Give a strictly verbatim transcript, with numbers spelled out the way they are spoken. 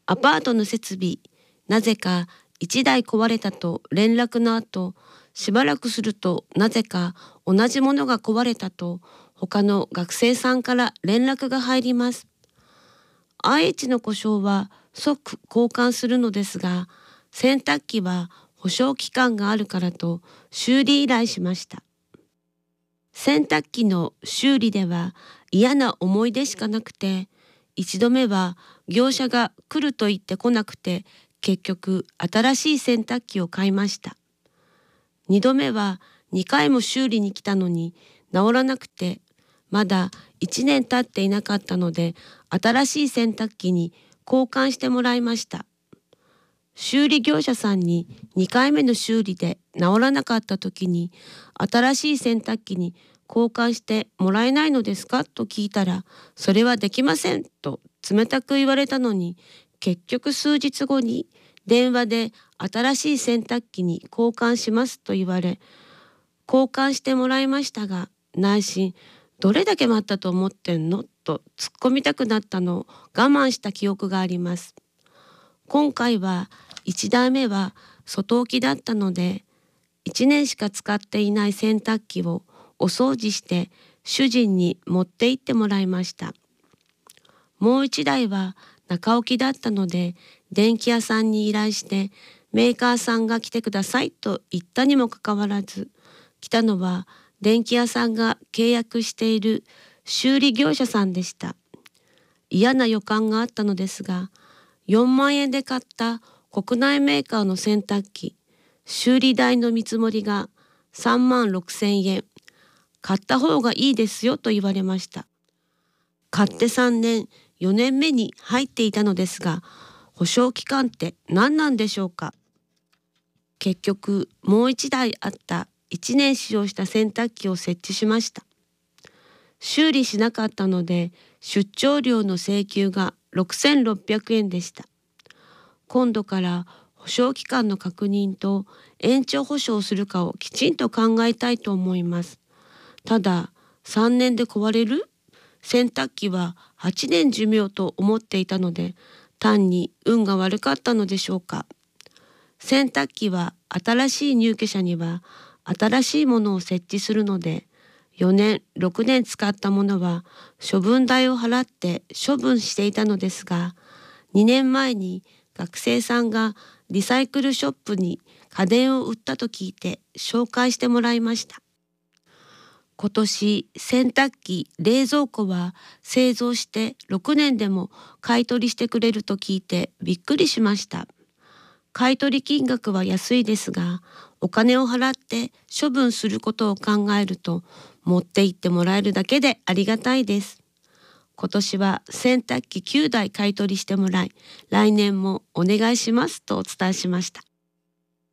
アパートの設備、なぜかいちだい壊れたと連絡の後、しばらくするとなぜか同じものが壊れたと他の学生さんから連絡が入ります。アイエイチ の故障は即交換するのですが、洗濯機は保証期間があるからと修理依頼しました。洗濯機の修理では嫌な思い出しかなくて、一度目は業者が来ると言って来なくて、結局新しい洗濯機を買いました。二度目はにかいも修理に来たのに治らなくて、まだいちねん経っていなかったので、新しい洗濯機に交換してもらいました。修理業者さんににかいめの修理で治らなかった時に、新しい洗濯機に交換してもらえないのですかと聞いたら、それはできませんと冷たく言われたのに、結局数日後に電話で新しい洗濯機に交換しますと言われ、交換してもらいましたが、内心どれだけ待ったと思ってんのと突っ込みたくなったのを我慢した記憶があります。今回はいちだいめは外置きだったので、いちねんしか使っていない洗濯機をお掃除して主人に持って行ってもらいました。もういちだいは中置きだったので、電気屋さんに依頼してメーカーさんが来てくださいと言ったにもかかわらず、来たのは電気屋さんが契約している修理業者さんでした。嫌な予感があったのですが、よんまんえんで買った国内メーカーの洗濯機、修理代の見積もりがさんまんろくせんえん、買った方がいいですよと言われました。買ってさんねん、よねんめに入っていたのですが、保証期間って何なんでしょうか。結局もういちだいあったいちねん使用した洗濯機を設置しました。修理しなかったので出張料の請求がろくせんろっぴゃくえんでした。今度から保証期間の確認と延長保証するかをきちんと考えたいと思います。たださんねんで壊れる？洗濯機ははちねん寿命と思っていたので、単に運が悪かったのでしょうか。洗濯機は新しい入居者には新しいものを設置するので、よねんろくねん使ったものは処分代を払って処分していたのですが、にねんまえに学生さんがリサイクルショップに家電を売ったと聞いて紹介してもらいました。今年洗濯機、冷蔵庫は製造してろくねんでも買い取りしてくれると聞いてびっくりしました。買い取り金額は安いですが、お金を払って処分することを考えると、持って行ってもらえるだけでありがたいです。今年は洗濯機きゅうだい買い取りしてもらい、来年もお願いしますとお伝えしました。